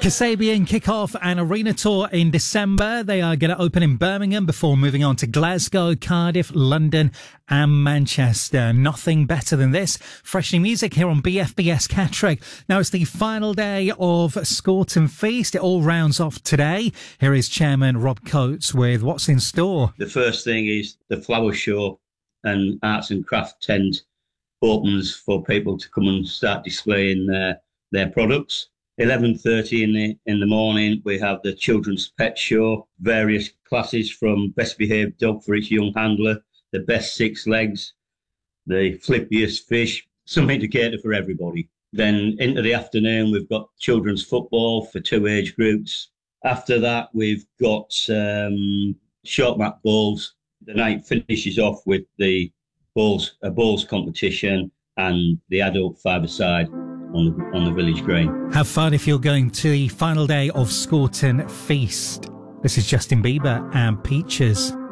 Kasabian kick-off an arena tour in December. They are going to open in Birmingham before moving on to Glasgow, Cardiff, London and Manchester. Nothing better than this. Fresh new music here on BFBS Catterick. Now it's the final day of Scorton Feast. It all rounds off today. Here is Chairman Rob Coates with what's in store. The first thing is the flower show and arts and craft tent opens for people to come and start displaying their products. 11:30 in the morning, we have the children's pet show, various classes from best behaved dog for its young handler, the best six legs, the flippiest fish, something to cater for everybody. Then into the afternoon, we've got children's football for two age groups. After that, we've got short mat bowls. The night finishes off with the bowls competition and the adult five-a-side on the village green. Have fun if you're going to the final day of Scorton Feast. This is Justin Bieber and Peaches.